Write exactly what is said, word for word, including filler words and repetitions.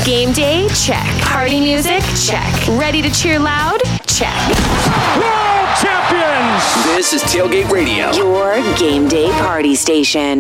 Game day? Check. Party music? Check. Ready to cheer loud? Check. World champions! This is Tailgate Radio, Your game day party station.